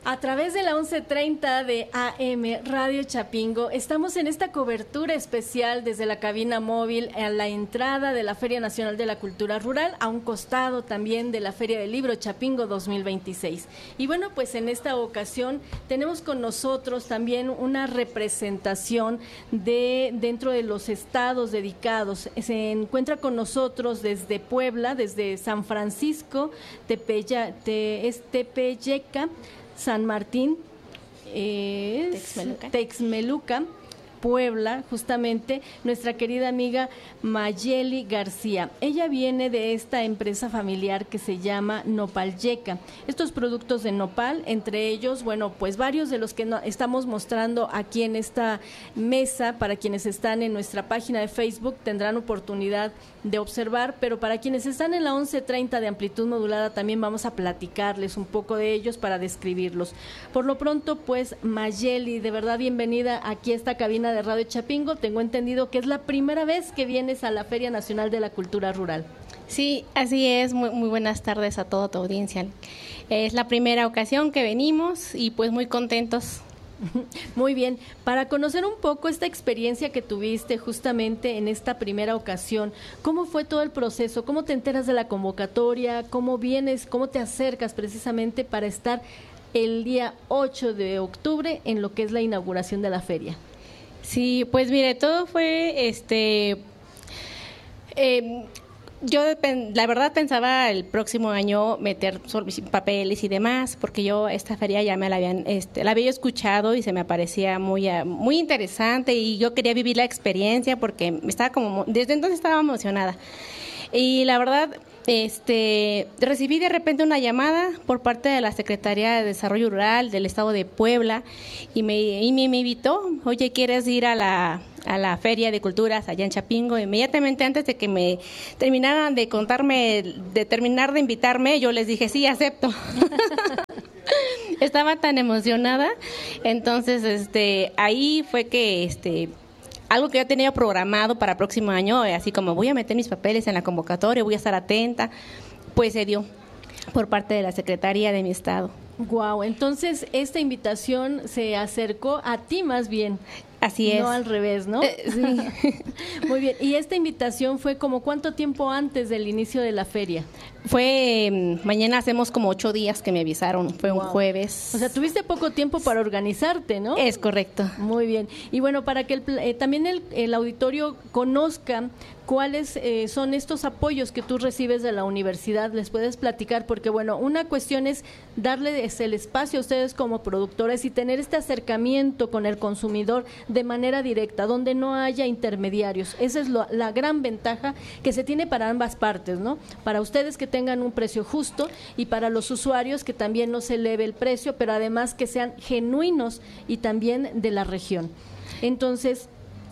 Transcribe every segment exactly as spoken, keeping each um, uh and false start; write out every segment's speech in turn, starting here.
A través de la once treinta de A M Radio Chapingo, estamos en esta cobertura especial desde la cabina móvil a la entrada de la Feria Nacional de la Cultura Rural, a un costado también de la Feria del Libro Chapingo dos mil veintiséis. Y bueno, pues en esta ocasión tenemos con nosotros también una representación de dentro de los estados dedicados. Se encuentra con nosotros desde Puebla, desde San Francisco, Tepeya, te, es Tepeyeca, San Martín, eh, Texmeluca. Texmeluca, Puebla, justamente nuestra querida amiga Mayeli García. Ella viene de esta empresa familiar que se llama Nopalyeca. Estos productos de nopal, entre ellos, bueno, pues varios de los que no, estamos mostrando aquí en esta mesa, para quienes están en nuestra página de Facebook tendrán oportunidad de observar, pero para quienes están en la once treinta de amplitud modulada también vamos a platicarles un poco de ellos para describirlos. Por lo pronto, pues Mayeli, de verdad bienvenida aquí a esta cabina de Radio Chapingo. Tengo entendido que es la primera vez que vienes a la Feria Nacional de la Cultura Rural. Sí, así es. Muy, muy buenas tardes a toda tu audiencia. Es la primera ocasión que venimos y pues muy contentos. Muy bien, para conocer un poco esta experiencia que tuviste justamente en esta primera ocasión, ¿cómo fue todo el proceso? ¿Cómo te enteras de la convocatoria? ¿Cómo vienes? ¿Cómo te acercas precisamente para estar el día ocho de octubre en lo que es la inauguración de la feria? Sí, pues mire, todo fue, este, eh, yo la verdad pensaba el próximo año meter papeles y demás, porque yo esta feria ya me la habían, este, la había escuchado y se me parecía muy, muy interesante y yo quería vivir la experiencia porque estaba como, desde entonces estaba emocionada. Y la verdad, este, recibí de repente una llamada por parte de la Secretaría de Desarrollo Rural del Estado de Puebla y me, y me, me invitó, oye, ¿quieres ir a la, a la Feria de Culturas allá en Chapingo? Inmediatamente antes de que me terminaran de contarme, de terminar de invitarme, yo les dije, sí, acepto. Estaba tan emocionada, entonces este, ahí fue que... este algo que yo tenía programado para el próximo año, así como voy a meter mis papeles en la convocatoria, voy a estar atenta, pues se dio por parte de la Secretaría de mi estado. Guau, entonces esta invitación se acercó a ti más bien. Así es. No al revés, ¿no? Eh, sí. Muy bien. ¿Y esta invitación fue como cuánto tiempo antes del inicio de la feria? Fue, mañana hacemos como ocho días que me avisaron, fue wow. un jueves. O sea, tuviste poco tiempo para organizarte, ¿no? Es correcto. Muy bien. Y bueno, para que el, eh, también el, el auditorio conozca cuáles eh, son estos apoyos que tú recibes de la universidad, les puedes platicar, porque bueno, una cuestión es darles el espacio a ustedes como productores y tener este acercamiento con el consumidor de manera directa, donde no haya intermediarios. Esa es lo, la gran ventaja que se tiene para ambas partes, ¿no? Para ustedes que tengan un precio justo y para los usuarios que también no se eleve el precio, pero además que sean genuinos y también de la región. Entonces,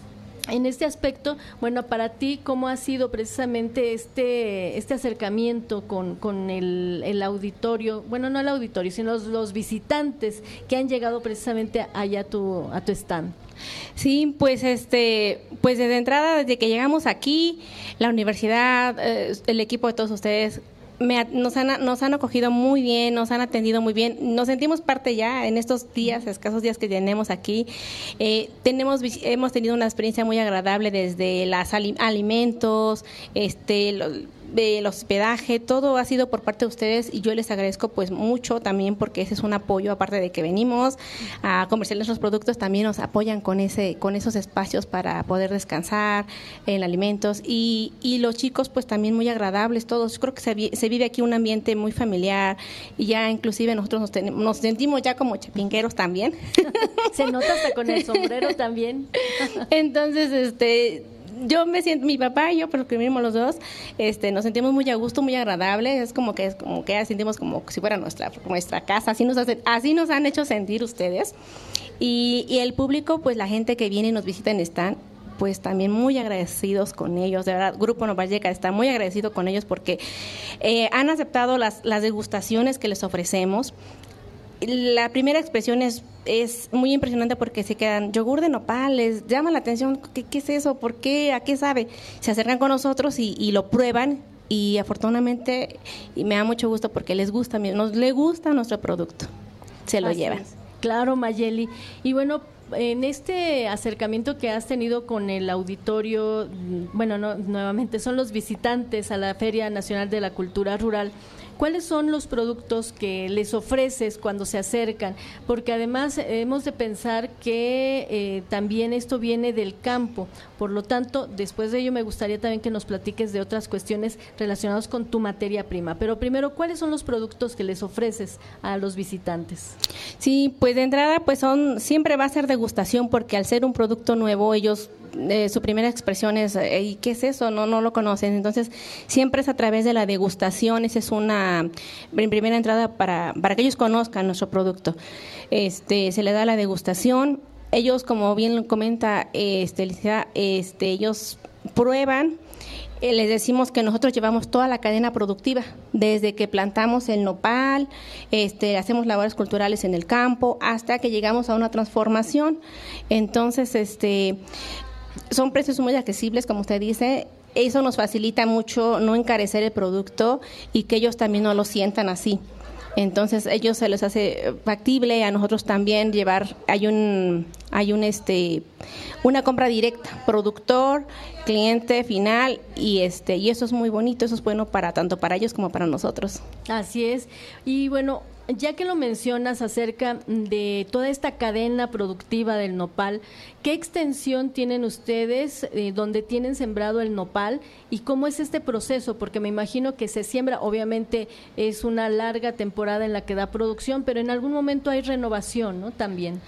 en este aspecto, bueno, para ti, ¿cómo ha sido precisamente este este acercamiento con, con el, el auditorio? Bueno, no el auditorio, sino los, los visitantes que han llegado precisamente allá a tu, a tu stand. Sí, pues este, pues desde entrada, desde que llegamos aquí, la universidad, eh, el equipo de todos ustedes, Me, nos, han, nos han acogido muy bien, nos han atendido muy bien, nos sentimos parte ya en estos días, escasos días que tenemos aquí. Eh, tenemos hemos tenido una experiencia muy agradable desde los alimentos, este, los, de los hospedaje, todo ha sido por parte de ustedes y yo les agradezco pues mucho también porque ese es un apoyo, aparte de que venimos a comercializar los productos, también nos apoyan con ese con esos espacios para poder descansar en alimentos y, y los chicos pues también muy agradables todos. Yo creo que se, se vive aquí un ambiente muy familiar y ya inclusive nosotros nos, tenemos, nos sentimos ya como chapingueros también. Se nota hasta con el sombrero también. Entonces, este... yo me siento, mi papá y yo, pero que vivimos los dos, este, nos sentimos muy a gusto, muy agradable, es como que es como que sentimos como si fuera nuestra nuestra casa, así nos hacen, así nos han hecho sentir ustedes. Y, y el público, pues la gente que viene y nos visita en stand, pues también muy agradecidos con ellos, de verdad, Grupo Nopalyeca está muy agradecido con ellos porque eh, han aceptado las, las degustaciones que les ofrecemos. La primera expresión es, es muy impresionante porque se quedan, yogur de nopal, les llama la atención, ¿qué, qué es eso? ¿Por qué? ¿A qué sabe? Se acercan con nosotros y, y lo prueban y afortunadamente y me da mucho gusto porque les gusta, nos le gusta nuestro producto. se lo Así llevan. es. Claro, Mayeli. Y bueno, en este acercamiento que has tenido con el auditorio, bueno, no, nuevamente son los visitantes a la Feria Nacional de la Cultura Rural, ¿cuáles son los productos que les ofreces cuando se acercan? Porque además eh, hemos de pensar que eh, también esto viene del campo, por lo tanto, después de ello me gustaría también que nos platiques de otras cuestiones relacionadas con tu materia prima, pero primero, ¿cuáles son los productos que les ofreces a los visitantes? Sí, pues de entrada, pues son, siempre va a ser degustación, porque al ser un producto nuevo, ellos Eh, su primera expresión es ¿y qué es eso? No, no lo conocen. Entonces, siempre es a través de la degustación. Esa es una en primera entrada para, para que ellos conozcan nuestro producto. Este, se le da la degustación. Ellos, como bien comenta este, este ellos prueban. Eh, les decimos que nosotros llevamos toda la cadena productiva, desde que plantamos el nopal, este, hacemos labores culturales en el campo, hasta que llegamos a una transformación. Entonces, este son precios muy accesibles, como usted dice. Eso nos facilita mucho no encarecer el producto y que ellos también no lo sientan así. Entonces, ellos se les hace factible, a nosotros también llevar, hay un hay un este una compra directa, productor, cliente final, y este y eso es muy bonito, eso es bueno para tanto para ellos como para nosotros. Así es. Y bueno, ya que lo mencionas acerca de toda esta cadena productiva del nopal, ¿qué extensión tienen ustedes eh, donde tienen sembrado el nopal y cómo es este proceso? Porque me imagino que se siembra, obviamente es una larga temporada en la que da producción, pero en algún momento hay renovación, ¿no? También.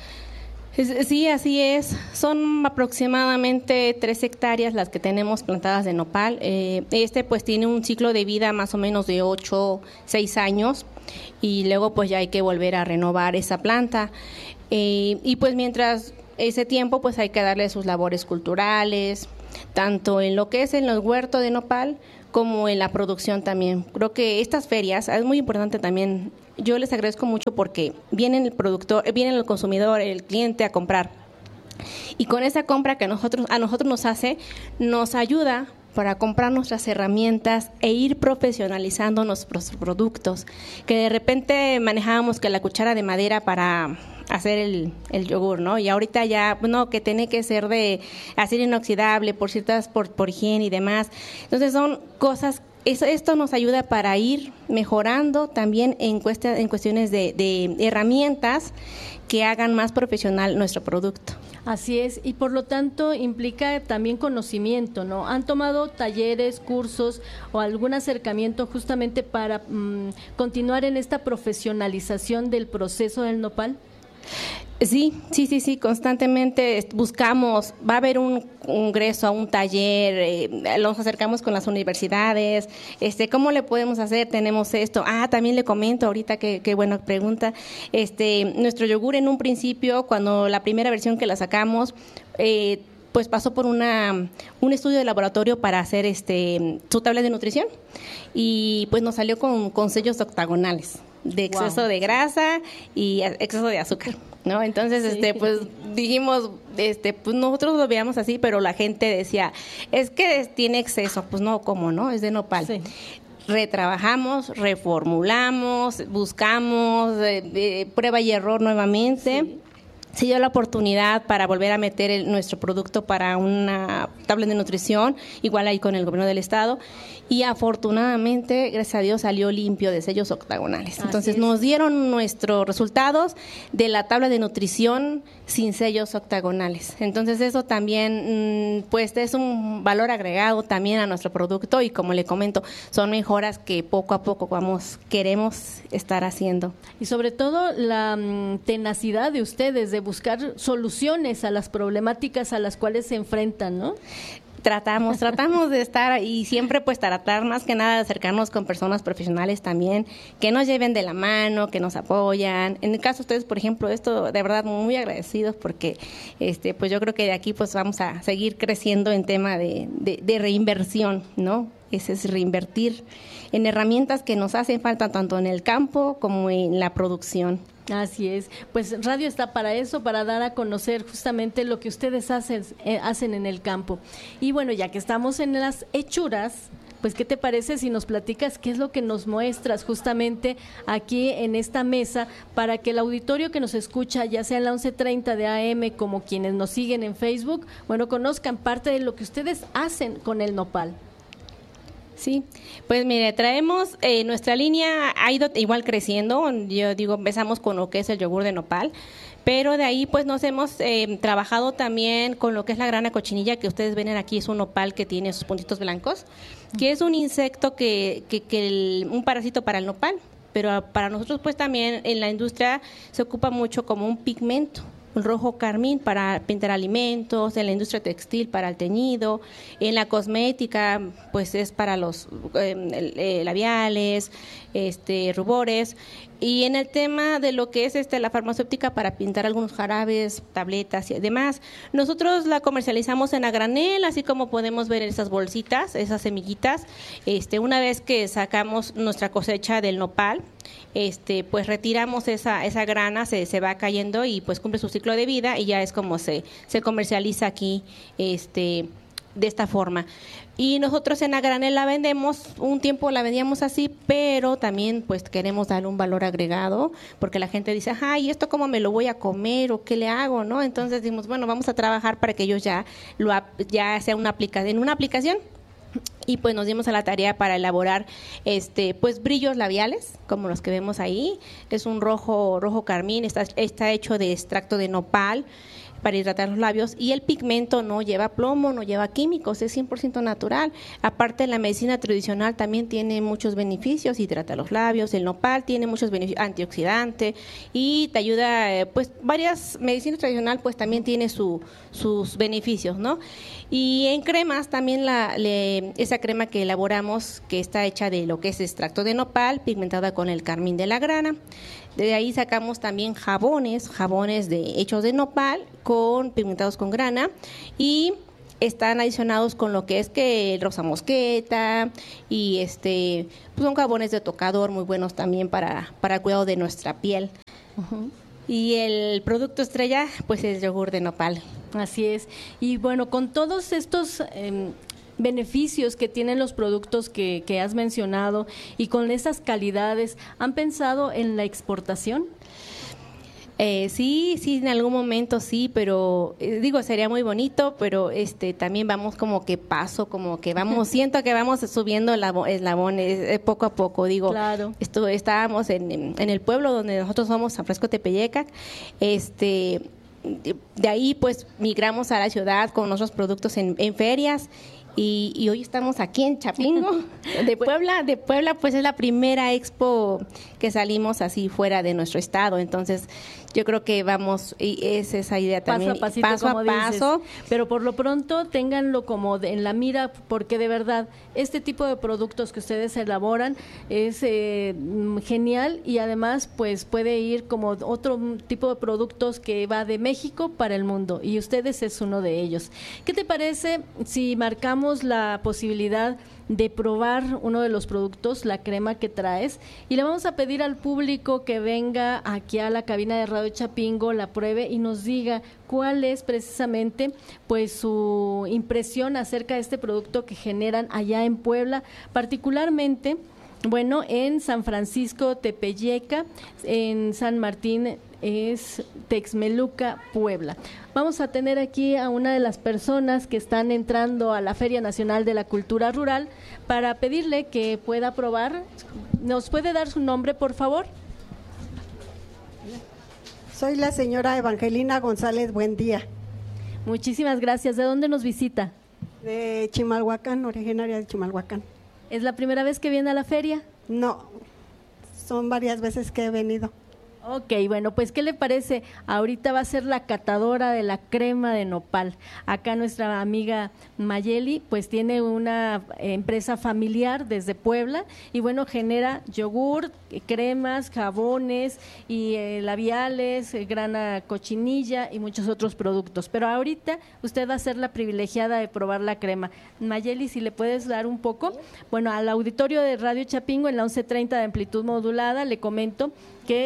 Sí, así es. Son aproximadamente tres hectáreas las que tenemos plantadas de nopal. Eh, este pues tiene un ciclo de vida más o menos de ocho, seis años, y luego pues ya hay que volver a renovar esa planta. Eh, y pues mientras ese tiempo pues hay que darle sus labores culturales, tanto en lo que es en el huerto de nopal como en la producción también. Creo que estas ferias es muy importante también. Yo les agradezco mucho porque viene el productor, viene el consumidor, el cliente a comprar. Y con esa compra que a nosotros, a nosotros nos hace, nos ayuda para comprar nuestras herramientas e ir profesionalizando nuestros productos. Que de repente manejábamos que la cuchara de madera para hacer el, el yogur, ¿no? Y ahorita ya, no, que tiene que ser de acero inoxidable por ciertas, por, por higiene y demás. Entonces son cosas. Eso, esto nos ayuda para ir mejorando también en, cuesta, en cuestiones de, de herramientas que hagan más profesional nuestro producto. Así es, y por lo tanto implica también conocimiento, ¿no? ¿Han tomado talleres, cursos o algún acercamiento justamente para mmm, continuar en esta profesionalización del proceso del nopal? Sí, sí, sí, sí, constantemente buscamos, va a haber un congreso, a un taller, eh, nos acercamos con las universidades, este, ¿cómo le podemos hacer? Tenemos esto. Ah, también le comento ahorita que, que buena pregunta, este, nuestro yogur en un principio, cuando la primera versión que la sacamos, eh, pues pasó por una un estudio de laboratorio para hacer este su tabla de nutrición y pues nos salió con, con sellos octagonales de exceso wow. de grasa y exceso de azúcar, ¿no? Entonces, sí. este, pues dijimos, este, pues nosotros lo veíamos así, pero la gente decía, es que tiene exceso, pues no, ¿cómo no? Es de nopal. Sí. Retrabajamos, reformulamos, buscamos, eh, eh, prueba y error nuevamente. Sí. Se dio la oportunidad para volver a meter el, nuestro producto para una tabla de nutrición, igual ahí con el gobierno del estado, y afortunadamente, gracias a Dios, salió limpio de sellos octagonales. Así Entonces es. Nos dieron nuestros resultados de la tabla de nutrición sin sellos octagonales. Entonces eso también pues es un valor agregado también a nuestro producto y como le comento, son mejoras que poco a poco vamos queremos estar haciendo. Y sobre todo la um, tenacidad de ustedes de buscar soluciones a las problemáticas a las cuales se enfrentan, ¿no? Tratamos, tratamos de estar y siempre pues tratar más que nada de acercarnos con personas profesionales también, que nos lleven de la mano, que nos apoyan. En el caso de ustedes, por ejemplo, esto de verdad muy agradecidos porque este pues yo creo que de aquí pues vamos a seguir creciendo en tema de, de, de reinversión, ¿no? Ese es reinvertir en herramientas que nos hacen falta tanto en el campo como en la producción. Así es, pues radio está para eso, para dar a conocer justamente lo que ustedes hacen, eh, hacen en el campo. Y bueno, ya que estamos en las hechuras, pues ¿qué te parece si nos platicas qué es lo que nos muestras justamente aquí en esta mesa para que el auditorio que nos escucha, ya sea en la once treinta de A M como quienes nos siguen en Facebook, bueno, conozcan parte de lo que ustedes hacen con el nopal? Sí, pues mire, traemos, eh, nuestra línea ha ido igual creciendo. Yo digo, empezamos con lo que es el yogur de nopal, pero de ahí pues nos hemos eh, trabajado también con lo que es la grana cochinilla, que ustedes ven aquí, es un nopal que tiene sus puntitos blancos, que es un insecto que, que, que el, un parásito para el nopal, pero para nosotros pues también en la industria se ocupa mucho como un pigmento. Un rojo carmín para pintar alimentos, en la industria textil para el teñido, en la cosmética pues es para los eh, eh, labiales, este rubores, y en el tema de lo que es este la farmacéutica para pintar algunos jarabes, tabletas y demás. Nosotros la comercializamos en a granel, así como podemos ver esas bolsitas, esas semillitas. Este, una vez que sacamos nuestra cosecha del nopal, este pues retiramos esa esa grana, se, se va cayendo y pues cumple su ciclo de vida y ya es como se se comercializa aquí este de esta forma. Y nosotros en a granel la vendemos, un tiempo la vendíamos así, pero también pues queremos darle un valor agregado, porque la gente dice, ay, ¿esto cómo me lo voy a comer o qué le hago? ¿No? Entonces decimos, bueno, vamos a trabajar para que ellos ya lo ya sea una aplicación, en una aplicación. Y pues nos dimos a la tarea para elaborar este pues brillos labiales, como los que vemos ahí. Es un rojo rojo carmín, está, está hecho de extracto de nopal para hidratar los labios, y el pigmento no lleva plomo, no lleva químicos, es cien por ciento natural. Aparte, la medicina tradicional también tiene muchos beneficios, hidrata los labios, el nopal tiene muchos beneficios, antioxidante, y te ayuda, eh, pues varias, medicina tradicional pues también tiene su, sus beneficios, ¿no? Y en cremas también la, le, esa crema que elaboramos, que está hecha de lo que es extracto de nopal, pigmentada con el carmín de la grana. De ahí sacamos también jabones, jabones de hechos de nopal, con pigmentados con grana, y están adicionados con lo que es que el rosa mosqueta, y este pues son jabones de tocador muy buenos también para, para el cuidado de nuestra piel. Uh-huh. Y el producto estrella pues es yogur de nopal. Así es. Y bueno, con todos estos eh, beneficios que tienen los productos que, que has mencionado y con esas calidades, ¿han pensado en la exportación? Eh, sí, sí, en algún momento sí, pero eh, digo, sería muy bonito, pero este también vamos como que paso, como que vamos, siento que vamos subiendo eslabones eh, poco a poco, digo, claro. Esto, estábamos en, en el pueblo donde nosotros somos, San Francisco Tepeyecac, este, de, de ahí pues migramos a la ciudad con nuestros productos en, en ferias. Y, y hoy estamos aquí en Chapingo, de Puebla. De Puebla, pues es la primera expo que salimos así fuera de nuestro estado. Entonces, yo creo que vamos, y es esa idea también, paso a pasito, paso a paso. Dices. Pero por lo pronto, ténganlo como de, en la mira, porque de verdad, este tipo de productos que ustedes elaboran es eh, genial, y además, pues puede ir como otro tipo de productos que va de México para el mundo, y ustedes es uno de ellos. ¿Qué te parece si marcamos la posibilidad de probar uno de los productos, la crema que traes, y le vamos a pedir al público que venga aquí a la cabina de Radio Chapingo, la pruebe y nos diga cuál es precisamente pues su impresión acerca de este producto que generan allá en Puebla, particularmente, bueno, en San Francisco Tepeyecac, en San Martín es Texmeluca, Puebla. Vamos a tener aquí a una de las personas que están entrando a la Feria Nacional de la Cultura Rural para pedirle que pueda probar. ¿Nos puede dar su nombre, por favor? Soy la señora Evangelina González Buendía. Muchísimas gracias. ¿De dónde nos visita? De Chimalhuacán, originaria de Chimalhuacán. ¿Es la primera vez que viene a la feria? No, son varias veces que he venido. Ok, bueno, pues ¿qué le parece? Ahorita va a ser la catadora de la crema de nopal. Acá nuestra amiga Mayeli pues tiene una empresa familiar desde Puebla y bueno, genera yogur, cremas, jabones y eh, labiales, eh, grana cochinilla y muchos otros productos. Pero ahorita usted va a ser la privilegiada de probar la crema. Mayeli, si le puedes dar un poco. Bueno, al auditorio de Radio Chapingo en la once treinta de amplitud modulada le comento que ya Mayeli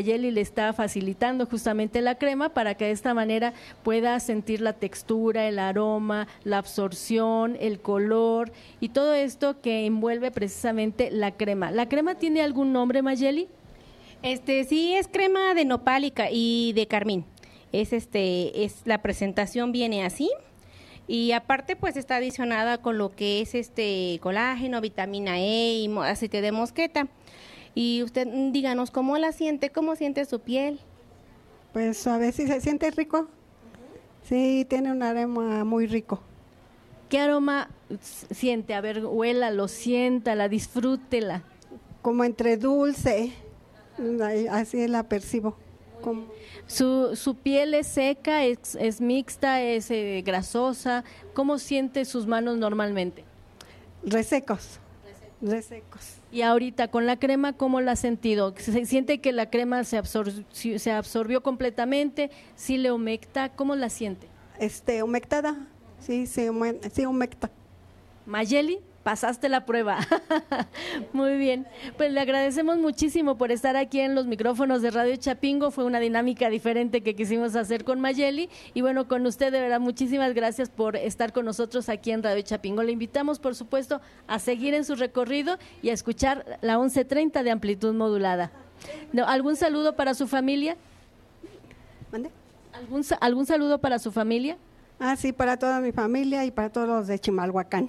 Mayeli le está facilitando justamente la crema para que de esta manera pueda sentir la textura, el aroma, la absorción, el color y todo esto que envuelve precisamente la crema. ¿La crema tiene algún nombre, Mayeli? Este sí es crema de nopal y, ca- y de carmín. Es este es la presentación viene así. Y aparte pues está adicionada con lo que es este colágeno, vitamina E y mo- aceite de mosqueta. Y usted díganos cómo la siente, cómo siente su piel. Pues a ver si se siente rico. Sí, tiene un aroma muy rico. ¿Qué aroma siente? A ver, huélalo, siéntala, disfrútela. Como entre dulce, así la percibo. Como Su, su piel es seca, es, es mixta, es eh, grasosa. ¿Cómo siente sus manos normalmente? resecos, resecos. Y ahorita con la crema, ¿cómo la ha sentido? ¿Se siente que la crema se, absor- se absorbió completamente? ¿Sí le humecta? ¿Cómo la siente? Este, humectada, sí, sí, hume- sí humecta. Mayeli, pasaste la prueba. Muy bien. Pues le agradecemos muchísimo por estar aquí en los micrófonos de Radio Chapingo. Fue una dinámica diferente que quisimos hacer con Mayeli. Y bueno, con usted, de verdad, muchísimas gracias por estar con nosotros aquí en Radio Chapingo. Le invitamos, por supuesto, a seguir en su recorrido y a escuchar la once treinta de amplitud modulada. No, ¿algún saludo para su familia? ¿Mande? ¿Algún, sa- ¿Algún saludo para su familia? Ah, sí, para toda mi familia y para todos los de Chimalhuacán.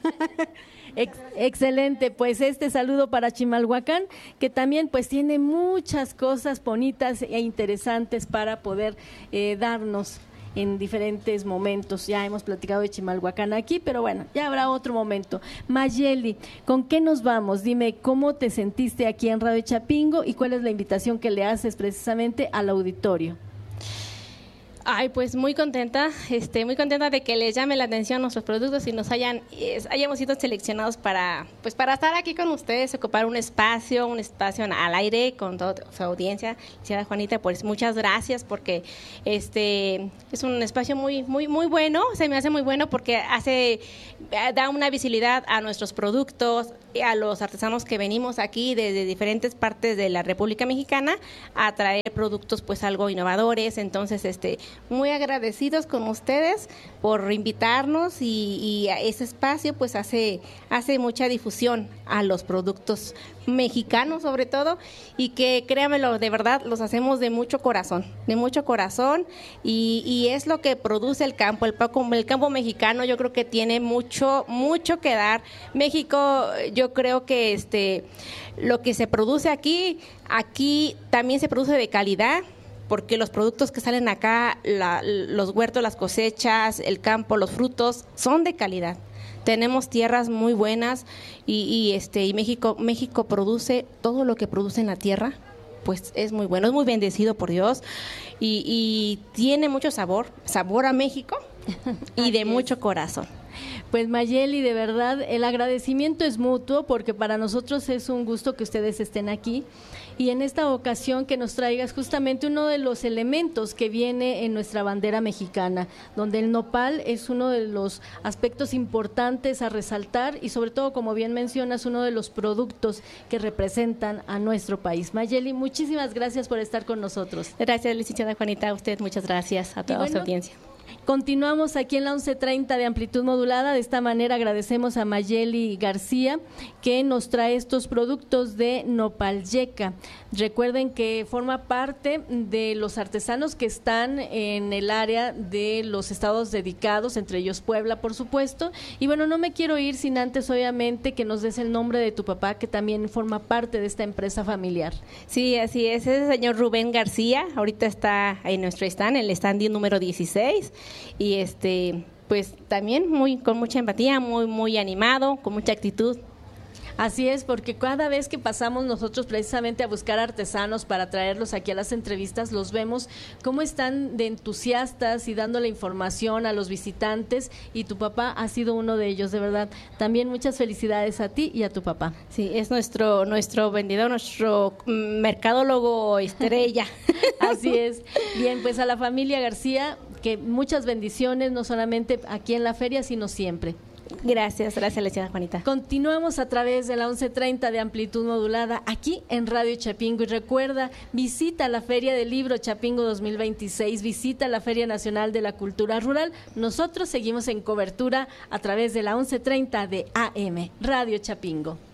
Ex- excelente, pues este saludo para Chimalhuacán, que también pues tiene muchas cosas bonitas e interesantes para poder eh, darnos en diferentes momentos. Ya hemos platicado de Chimalhuacán aquí, pero bueno, ya habrá otro momento. Mayeli, ¿con qué nos vamos? Dime cómo te sentiste aquí en Radio Chapingo y cuál es la invitación que le haces precisamente al auditorio. Ay, pues muy contenta, este, muy contenta de que les llame la atención nuestros productos y nos hayan, eh, hayamos sido seleccionados para, pues para estar aquí con ustedes, ocupar un espacio, un espacio al aire con toda su audiencia. Licenciada Juanita, pues muchas gracias porque este es un espacio muy, muy, muy bueno, se me hace muy bueno porque hace, da una visibilidad a nuestros productos, a los artesanos que venimos aquí desde diferentes partes de la República Mexicana a traer productos pues algo innovadores. Entonces, este, muy agradecidos con ustedes por invitarnos y, y a ese espacio pues hace, hace mucha difusión a los productos mexicanos sobre todo, y que créanmelo, de verdad los hacemos de mucho corazón, de mucho corazón y, y es lo que produce el campo, el, el campo mexicano. Yo creo que tiene mucho, mucho que dar. México, yo creo que este lo que se produce aquí, aquí también se produce de calidad, porque los productos que salen acá, la, los huertos, las cosechas, el campo, los frutos, son de calidad. Tenemos tierras muy buenas y, y este y México México produce todo lo que produce en la tierra, pues es muy bueno, es muy bendecido por Dios y, y tiene mucho sabor, sabor a México y de mucho corazón. Pues Mayeli, de verdad, el agradecimiento es mutuo porque para nosotros es un gusto que ustedes estén aquí y en esta ocasión que nos traigas justamente uno de los elementos que viene en nuestra bandera mexicana, donde el nopal es uno de los aspectos importantes a resaltar y sobre todo, como bien mencionas, uno de los productos que representan a nuestro país. Mayeli, muchísimas gracias por estar con nosotros. Gracias, licenciada Juanita, a usted muchas gracias, a toda bueno, su audiencia. Continuamos aquí en la once treinta de amplitud modulada. De esta manera agradecemos a Mayeli García que nos trae estos productos de Nopalyeca. Recuerden que forma parte de los artesanos que están en el área de los estados dedicados, entre ellos Puebla, por supuesto. Y bueno, no me quiero ir sin antes, obviamente, que nos des el nombre de tu papá, que también forma parte de esta empresa familiar. Sí, así es, es el señor Rubén García. Ahorita está en nuestro stand, el stand número dieciséis. Y este, pues también muy con mucha empatía, muy muy animado, con mucha actitud. Así es, porque cada vez que pasamos nosotros precisamente a buscar artesanos para traerlos aquí a las entrevistas, los vemos cómo están de entusiastas y dando la información a los visitantes, y tu papá ha sido uno de ellos, de verdad. También muchas felicidades a ti y a tu papá. Sí, es nuestro nuestro vendedor, nuestro mercadólogo estrella. Así es. Bien, pues a la familia García, que muchas bendiciones, no solamente aquí en la feria, sino siempre. Gracias, gracias, licenciada Juanita. Continuamos a través de la once treinta de amplitud modulada aquí en Radio Chapingo. Y recuerda, visita la Feria del Libro Chapingo dos mil veintiséis, visita la Feria Nacional de la Cultura Rural. Nosotros seguimos en cobertura a través de la once treinta de A M Radio Chapingo.